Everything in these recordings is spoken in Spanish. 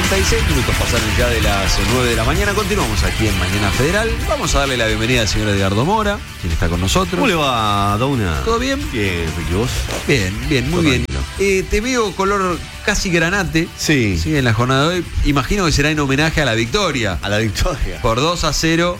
36 minutos pasaron ya de las 9 de la mañana. Continuamos aquí en Mañana Federal. Vamos a darle la bienvenida al señor Edgardo Mora, quien está con nosotros. ¿Cómo le va, Dauna? ¿Todo bien? Bien, ¿y vos? Bien, muy bien. Te veo color casi granate. Sí. En la jornada de hoy. Imagino que será en homenaje a la victoria. A la victoria. Por 2-0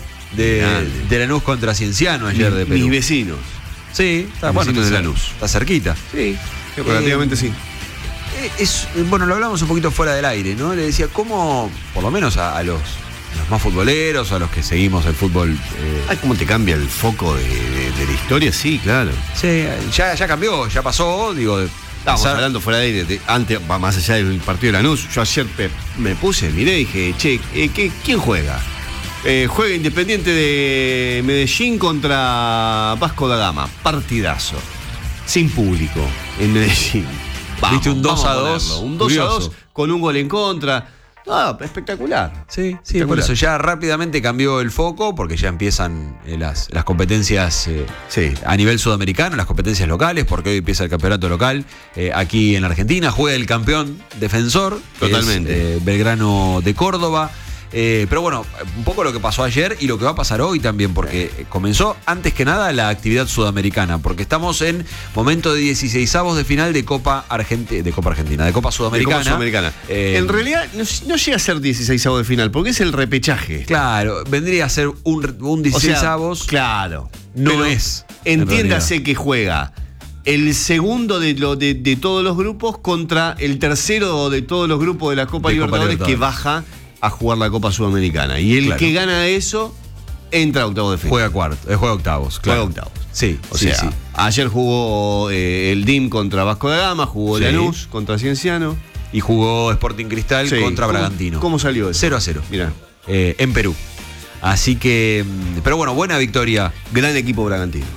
de Lanús contra Cienciano ayer de Perú. Mis vecinos. Sí, está Mis vecinos de Lanús. Está cerquita. Sí, relativamente sí. Bueno, lo hablamos un poquito fuera del aire, ¿no? Le decía, ¿cómo, por lo menos a los más futboleros, a los que seguimos el fútbol? ¿Cómo te cambia el foco de la historia? Sí, claro. Sí, ya cambió, ya pasó, digo. Estábamos hablando fuera de aire, antes, más allá del partido de Lanús. Yo ayer me puse, miré y dije, che, ¿quién juega? Juega Independiente de Medellín contra Vasco da Gama. Partidazo. Sin público en Medellín. Viste un 2-2. Un 2-2 con un gol en contra. Espectacular. Sí, espectacular. Por eso ya rápidamente cambió el foco, porque ya empiezan las competencias a nivel sudamericano, las competencias locales, porque hoy empieza el campeonato local aquí en la Argentina. Juega el campeón defensor, totalmente. Belgrano de Córdoba. Pero bueno, un poco lo que pasó ayer y lo que va a pasar hoy también, porque comenzó antes que nada la actividad sudamericana, porque estamos en momento de 16avos de final de Copa Sudamericana. De Copa Sudamericana. En realidad no llega a ser 16avos de final, porque es el repechaje. Claro, vendría a ser un 16avos. Claro. No es. Entiéndase que juega el segundo de todos los grupos contra el tercero de todos los grupos de la Copa Libertadores que baja a jugar la Copa Sudamericana. Y el que gana eso entra a octavos de final. Juega octavos, claro. Juega octavos. Sí. Ayer jugó el DIM contra Vasco da Gama, jugó Lanús contra Cienciano. Y jugó Sporting Cristal contra Bragantino. ¿Cómo salió eso? 0-0. Mirá. En Perú. Así que, pero bueno, buena victoria. Gran equipo Bragantino.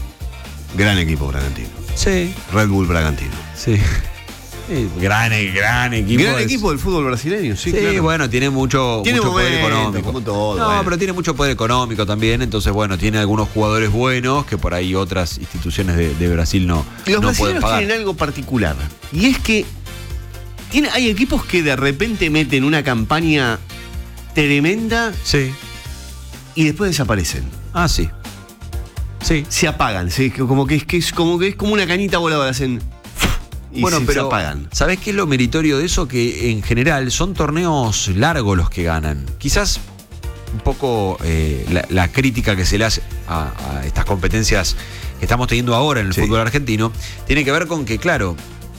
Sí. Red Bull Bragantino. Sí. Gran equipo. Gran equipo del fútbol brasileño, sí, claro. Bueno, tiene mucho poder económico. Como todo, pero tiene mucho poder económico también. Entonces, bueno, tiene algunos jugadores buenos que por ahí otras instituciones de Brasil no pueden pagar. Tienen algo particular. Y es que hay equipos que de repente meten una campaña tremenda y después desaparecen. Sí. Se apagan, como que es como una cañita voladora, hacen. Pero se apagan. ¿Sabés qué es lo meritorio de eso? Que en general son torneos largos los que ganan. Quizás un poco la crítica que se le hace a estas competencias que estamos teniendo ahora en el fútbol argentino tiene que ver con que, claro,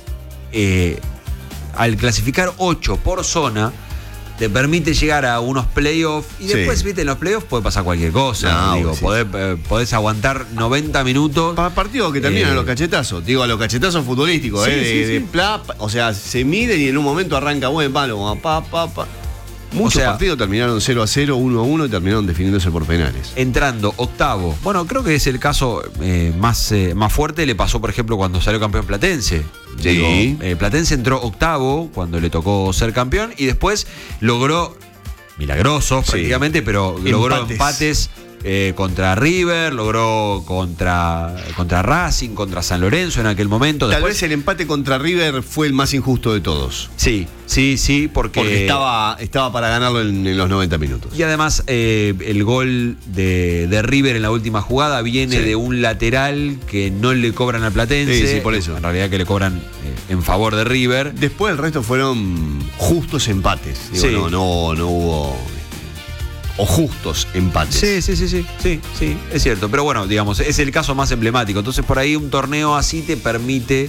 al clasificar 8 por zona, te permite llegar a unos playoffs y después, viste, en los playoffs puede pasar cualquier cosa. Podés aguantar 90 minutos. Partidos que terminan a los cachetazos. Digo, a los cachetazos futbolísticos. O sea, se miden y en un momento arranca buen palo. Muchos partidos terminaron 0-0, 1-1 y terminaron definiéndose por penales. Entrando octavo. Bueno, creo que es el caso más fuerte. Le pasó, por ejemplo, cuando salió campeón Platense. Platense entró octavo cuando le tocó ser campeón y después logró, milagrosos prácticamente, pero logró empates contra River, logró contra Racing, contra San Lorenzo en aquel momento. Tal vez el empate contra River fue el más injusto de todos. Sí, porque estaba para ganarlo en los 90 minutos. Y además el gol de River en la última jugada viene de un lateral que no le cobran al Platense. Sí, por eso. En realidad que le cobran en favor de River. Después el resto fueron justos empates. No hubo... O justos empates. Sí, es cierto. Pero bueno, digamos, es el caso más emblemático. Entonces por ahí un torneo así te permite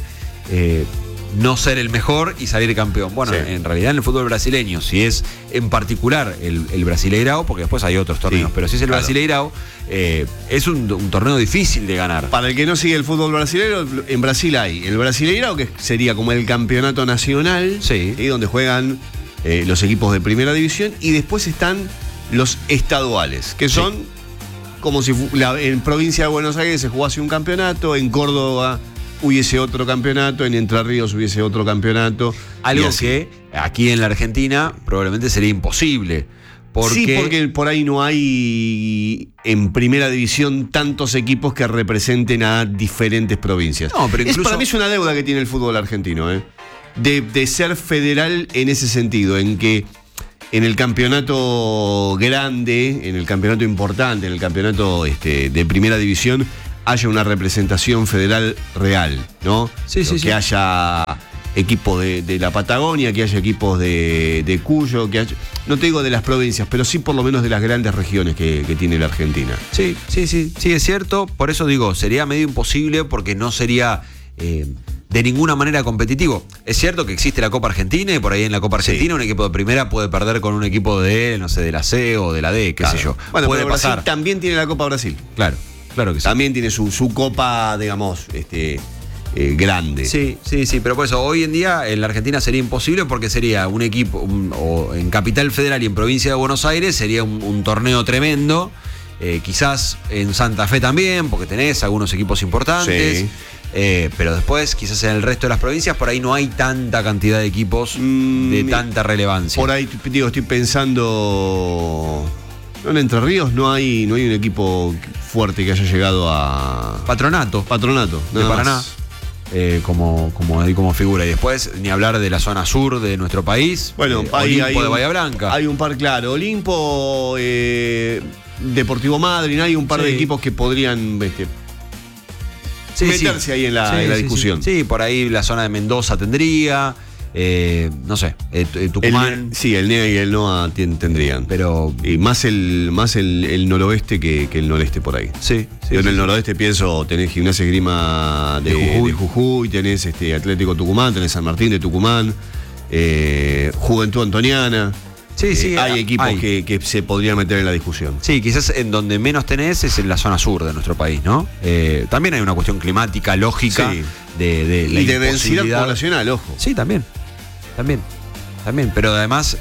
no ser el mejor y salir campeón. Bueno, en realidad en el fútbol brasileño, si es en particular el Brasileirao, porque después hay otros torneos, pero si es el Brasileirao, es un torneo difícil de ganar. Para el que no sigue el fútbol brasileño, en Brasil hay el Brasileirao, que sería como el campeonato nacional, donde juegan los equipos de primera división, y después están los estaduales, que son como si en provincia de Buenos Aires se jugase un campeonato, en Córdoba hubiese otro campeonato, en Entre Ríos hubiese otro campeonato. Algo que aquí en la Argentina probablemente sería imposible. Porque por ahí no hay en primera división tantos equipos que representen a diferentes provincias. No, pero incluso... Para mí es una deuda que tiene el fútbol argentino, de ser federal en ese sentido, en que en el campeonato grande, en el campeonato importante, en el campeonato de primera división, haya una representación federal real, ¿no? Que haya equipos de la Patagonia, que haya equipos de Cuyo, que haya, no te digo de las provincias, pero sí por lo menos de las grandes regiones que tiene la Argentina. Sí, es cierto. Por eso digo, sería medio imposible porque no sería de ninguna manera competitivo. Es cierto que existe la Copa Argentina y por ahí en la Copa Argentina un equipo de primera puede perder con un equipo de, no sé, de la C o de la D, qué sé yo. Bueno, puede pero pasar. Brasil también tiene la Copa Brasil. Claro que sí. También tiene su copa, digamos, grande. Sí, pero por eso hoy en día en la Argentina sería imposible porque sería un equipo, o en Capital Federal y en Provincia de Buenos Aires sería un torneo tremendo, quizás en Santa Fe también, porque tenés algunos equipos importantes. Sí. Pero después, quizás en el resto de las provincias, por ahí no hay tanta cantidad de equipos de tanta relevancia. Por ahí, digo, estoy pensando. No, en Entre Ríos no hay un equipo fuerte que haya llegado a. Patronato. De Paraná. Como figura. Y después, ni hablar de la zona sur de nuestro país. Bueno, Olimpo de Bahía Blanca. Hay un par, claro. Olimpo, Deportivo Madryn, hay un par de equipos que podrían. Meterse ahí en la discusión. Sí, por ahí la zona de Mendoza tendría, no sé, Tucumán. El NEA y el NOA tendrían. Pero. Y más el noroeste que el noreste por ahí. Yo en el noroeste pienso, tenés Gimnasia Esgrima de Jujuy, tenés Atlético Tucumán, tenés San Martín de Tucumán, Juventud Antoniana. Hay equipos que se podrían meter en la discusión. Sí, quizás en donde menos tenés es en la zona sur de nuestro país, ¿no? También hay una cuestión climática, lógica, de la y de densidad poblacional, ojo. Sí, también. Pero además,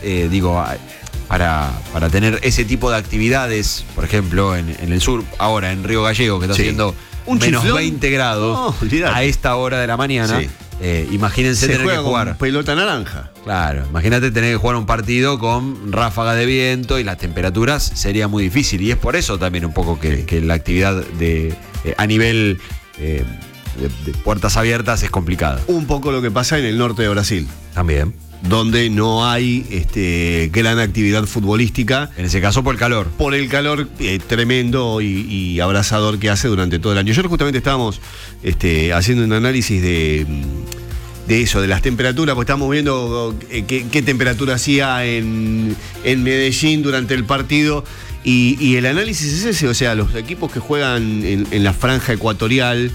para tener ese tipo de actividades, por ejemplo, en el sur, ahora en Río Gallego, que está haciendo menos 20 grados a esta hora de la mañana. Imagínense tener que jugar con pelota naranja. Claro, imagínate tener que jugar un partido con ráfaga de viento y las temperaturas sería muy difícil. Y es por eso también un poco que la actividad a nivel de puertas abiertas es complicada. Un poco lo que pasa en el norte de Brasil. También. Donde no hay gran actividad futbolística. En ese caso por el calor. Por el calor tremendo y abrasador que hace durante todo el año. Ayer justamente estábamos haciendo un análisis de eso, de las temperaturas, porque estamos viendo qué temperatura hacía en Medellín durante el partido. Y el análisis es ese, o sea, los equipos que juegan en la franja ecuatorial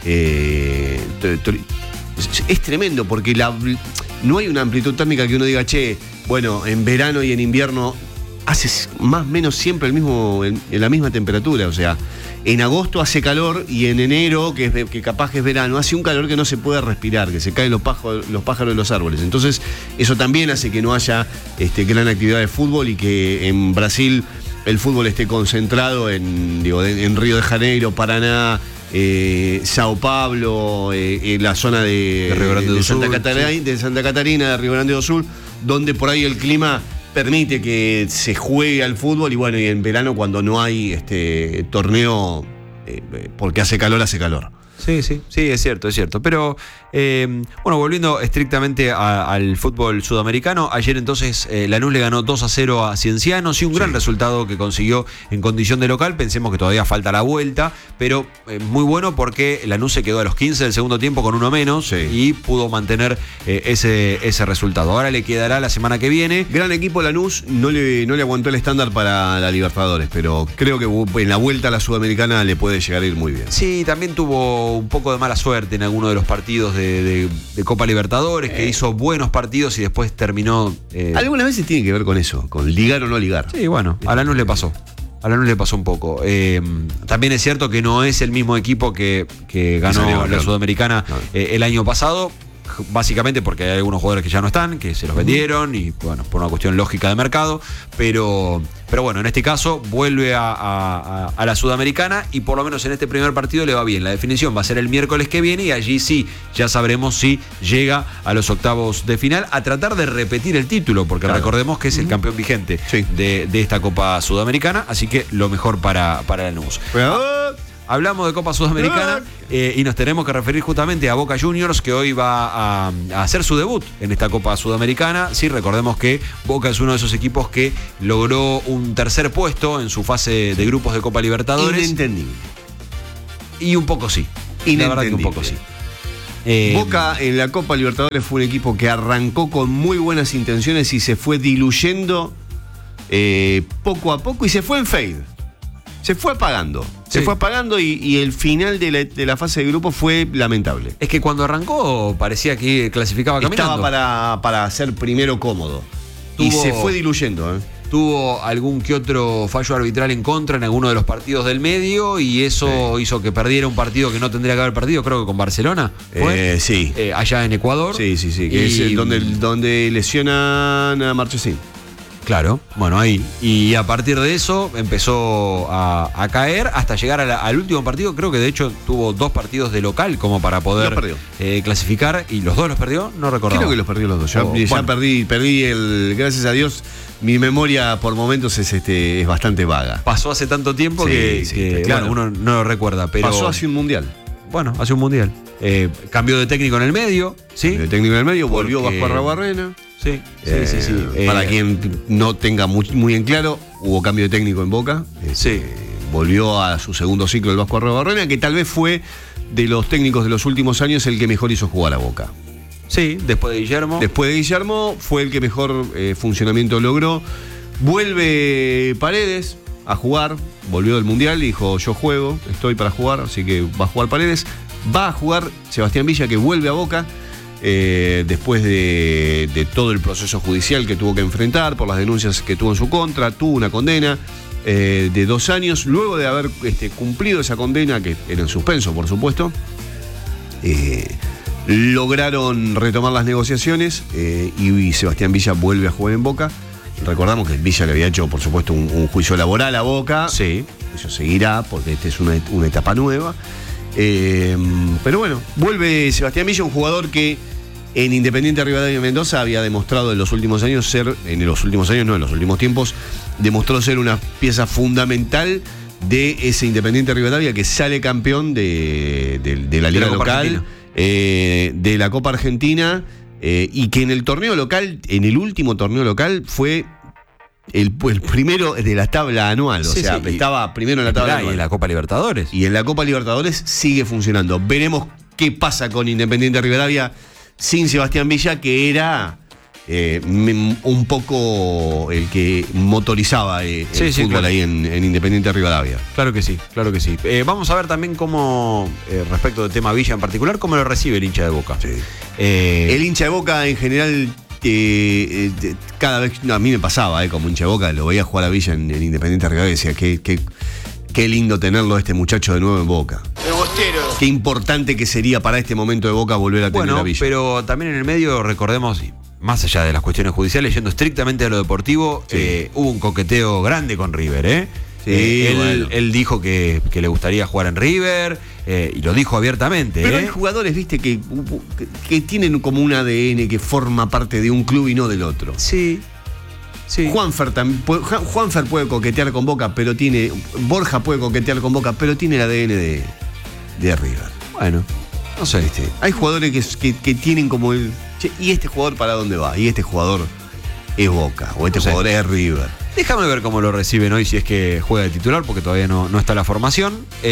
es tremendo, porque no hay una amplitud térmica que uno diga, bueno, en verano y en invierno hace más o menos siempre en la misma temperatura. O sea, en agosto hace calor y en enero, que capaz que es verano, hace un calor que no se puede respirar, que se caen los pájaros de los árboles. Entonces, eso también hace que no haya gran actividad de fútbol y que en Brasil el fútbol esté concentrado en Río de Janeiro, Paraná, Sao Paulo, la zona de Río Grande do Sul, de Santa Catarina, de Río Grande do Sul, donde por ahí el clima permite que se juegue al fútbol. Y bueno, y en verano cuando no hay torneo, porque hace calor. Sí, es cierto. Pero, volviendo estrictamente al fútbol sudamericano, ayer entonces Lanús le ganó 2-0 a Ciencianos y un gran resultado que consiguió en condición de local. Pensemos que todavía falta la vuelta, pero muy bueno porque Lanús se quedó a los 15 del segundo tiempo con uno menos y pudo mantener ese resultado. Ahora le quedará la semana que viene. Gran equipo Lanús, no le aguantó el estándar para la Libertadores, pero creo que en la vuelta a la Sudamericana le puede llegar a ir muy bien. Sí, también tuvo un poco de mala suerte en alguno de los partidos de Copa Libertadores, que hizo buenos partidos y después terminó. Algunas veces tiene que ver con eso, con ligar o no ligar. Sí, bueno, a Lanús le pasó. Un poco. También es cierto que no es el mismo equipo que ganó la Sudamericana el año pasado. Básicamente porque hay algunos jugadores que ya no están, que se los vendieron y bueno, por una cuestión lógica de mercado, pero bueno, en este caso vuelve a la Sudamericana y por lo menos en este primer partido le va bien. La definición va a ser el miércoles que viene y allí sí, ya sabremos si llega a los octavos de final a tratar de repetir el título, porque recordemos que es el campeón vigente de esta Copa Sudamericana, así que lo mejor para Lanús. hablamos de Copa Sudamericana y nos tenemos que referir justamente a Boca Juniors, que hoy va a hacer su debut en esta Copa Sudamericana. Sí, recordemos que Boca es uno de esos equipos que logró un tercer puesto en su fase de grupos de Copa Libertadores. Inentendible. Y un poco sí. La verdad que un poco sí. Boca en la Copa Libertadores fue un equipo que arrancó con muy buenas intenciones y se fue diluyendo poco a poco y se fue en fade. Se fue apagando. Se fue apagando y el final de la fase de grupo fue lamentable. Es que cuando arrancó parecía que clasificaba caminando. Estaba para ser primero cómodo. Y se fue diluyendo. Tuvo algún que otro fallo arbitral en contra en alguno de los partidos del medio y eso hizo que perdiera un partido que no tendría que haber perdido, creo que con Barcelona. ¿Fue? Sí. Allá en Ecuador. Sí. Que es donde lesionan a Marchesín. Claro, bueno, ahí. Y a partir de eso empezó a caer hasta llegar al último partido. Creo que de hecho tuvo 2 partidos de local como para poder clasificar. Y los 2 los perdió, no recordaba. Creo que los perdió los 2. Ya perdí gracias a Dios, mi memoria por momentos es bastante vaga. Pasó hace tanto tiempo que claro, uno no lo recuerda. Pero pasó hace un mundial. Bueno, hace un mundial. Cambió de técnico en el medio, ¿sí? De técnico en el medio, volvió Vasco Arrabarrena. Sí. Para quien no tenga muy en claro, hubo cambio de técnico en Boca. Volvió a su segundo ciclo el Vasco Arrabarrena, que tal vez fue de los técnicos de los últimos años el que mejor hizo jugar a Boca. Sí, después de Guillermo. Después de Guillermo fue el que mejor funcionamiento logró. Vuelve Paredes a jugar, volvió del Mundial, dijo yo juego, estoy para jugar, así que va a jugar Paredes. Va a jugar Sebastián Villa, que vuelve a Boca. Después de todo el proceso judicial que tuvo que enfrentar por las denuncias que tuvo en su contra, tuvo una condena de 2 años. Luego de haber cumplido esa condena, que era en suspenso por supuesto, lograron retomar las negociaciones y Sebastián Villa vuelve a jugar en Boca. Recordamos que Villa le había hecho por supuesto un juicio laboral a Boca. Sí. Eso seguirá porque esta es una etapa nueva. Pero bueno, vuelve Sebastián Villa, un jugador que en Independiente Rivadavia Mendoza había demostrado en los últimos tiempos, demostró ser una pieza fundamental de ese Independiente Rivadavia que sale campeón de la liga local, de la Copa Argentina, y que en el torneo local, en el último torneo local, fue el primero de la tabla anual, estaba primero en la tabla anual. Y en la Copa Libertadores. Y en la Copa Libertadores sigue funcionando. Veremos qué pasa con Independiente Rivadavia sin Sebastián Villa, que era un poco el que motorizaba el fútbol ahí en Independiente Rivadavia. Claro que sí. Vamos a ver también cómo, respecto del tema Villa en particular, cómo lo recibe el hincha de Boca. Sí. El hincha de Boca en general... cada vez, a mí me pasaba, como hincha de Boca, lo veía jugar a Villa en Independiente Rivadavia y decía qué lindo tenerlo este muchacho de nuevo en Boca. Qué importante que sería para este momento de Boca volver a tener a Villa. Pero también en el medio, recordemos, más allá de las cuestiones judiciales, yendo estrictamente a lo deportivo, hubo un coqueteo grande con River, él dijo que le gustaría jugar en River, y lo dijo abiertamente. Pero hay jugadores, viste, que tienen como un ADN que forma parte de un club y no del otro. Sí. Juanfer puede coquetear con Boca, pero Borja puede coquetear con Boca, pero tiene el ADN de River. Bueno, no sé. Hay jugadores que tienen como el... ¿Y este jugador para dónde va? ¿Y este jugador es Boca? ¿O este jugador es River? Déjame ver cómo lo reciben hoy, si es que juega de titular, porque todavía no está la formación.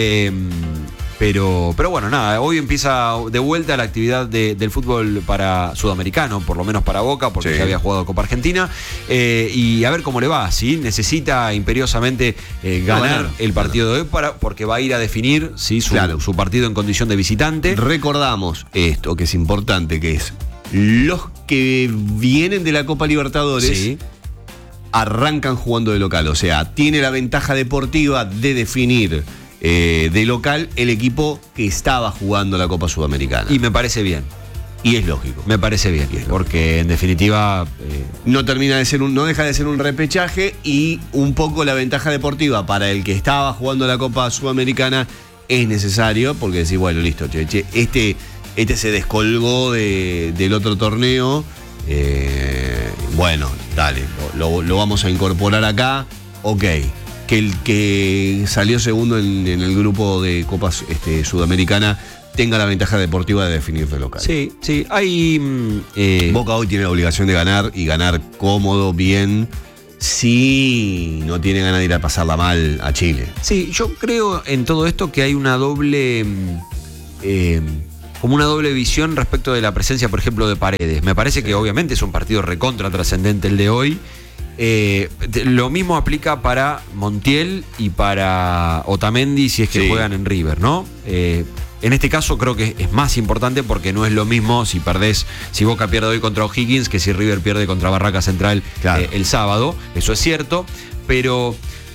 Pero bueno, nada, hoy empieza de vuelta la actividad del fútbol para sudamericano, por lo menos para Boca, porque ya había jugado Copa Argentina. Y a ver cómo le va, ¿sí? Necesita imperiosamente ganar el partido de hoy, porque va a ir a definir su partido en condición de visitante. Recordamos esto, que es importante, que es los que vienen de la Copa Libertadores arrancan jugando de local. O sea, tiene la ventaja deportiva de definir de local el equipo que estaba jugando la Copa Sudamericana. Y me parece bien. Y es lógico. Me parece bien, porque en definitiva... no deja de ser un repechaje, y un poco la ventaja deportiva para el que estaba jugando la Copa Sudamericana es necesario, porque decís, bueno, listo, este se descolgó del otro torneo, bueno, dale, lo vamos a incorporar acá, ok. que el que salió segundo en el grupo de Copas Sudamericana tenga la ventaja deportiva de definir de local. Sí, sí. Hay. Boca hoy tiene la obligación de ganar y ganar cómodo, bien. Sí, no tiene ganas de ir a pasarla mal a Chile. Sí, yo creo en todo esto que hay una doble. Como una doble visión respecto de la presencia, por ejemplo, de Paredes. Me parece que obviamente es un partido recontra trascendente el de hoy. Lo mismo aplica para Montiel y para Otamendi si es que juegan en River, ¿no? En este caso creo que es más importante porque no es lo mismo si Boca pierde hoy contra O'Higgins que si River pierde contra Barraca Central el sábado, eso es cierto, pero